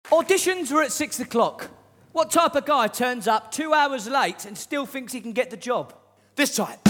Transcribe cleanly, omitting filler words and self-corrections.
Auditions were at 6 o'clock. What type of guy turns up 2 hours late and still thinks he can get the job? This type.